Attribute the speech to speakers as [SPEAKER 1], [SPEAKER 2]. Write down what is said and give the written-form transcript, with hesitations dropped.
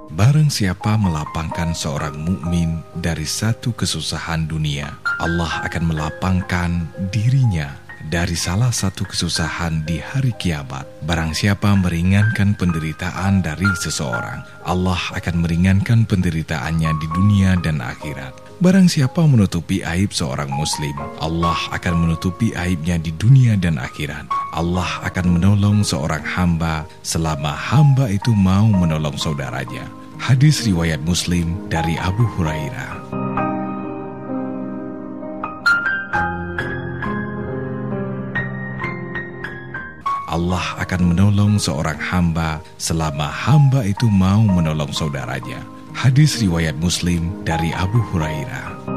[SPEAKER 1] Barang siapa melapangkan seorang mukmin dari satu kesusahan dunia, Allah akan melapangkan dirinya dari salah satu kesusahan di hari kiamat. Barang siapa meringankan penderitaan dari seseorang, Allah akan meringankan penderitaannya di dunia dan akhirat. Barang siapa menutupi aib seorang muslim, Allah akan menutupi aibnya di dunia dan akhirat. Allah akan menolong seorang hamba selama hamba itu mau menolong saudaranya. Hadis riwayat Muslim dari Abu Hurairah. Allah akan menolong seorang hamba selama hamba itu mau menolong saudaranya. Hadis riwayat Muslim dari Abu Hurairah.